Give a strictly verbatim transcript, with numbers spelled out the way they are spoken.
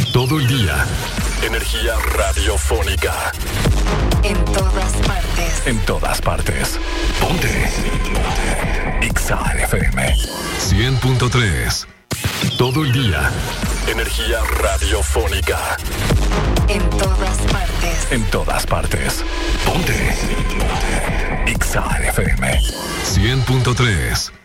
Todo el día. Energía radiofónica. En todas partes. En todas partes. Ponte. Ponte. Exa F M. cien punto tres. Todo el día. Energía radiofónica. En todas partes. En todas partes. Ponte. Ponte. Exa F M. cien punto tres.